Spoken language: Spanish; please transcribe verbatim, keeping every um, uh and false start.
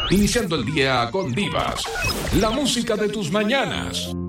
Iniciando el día con Divas, la música de tus mañanas.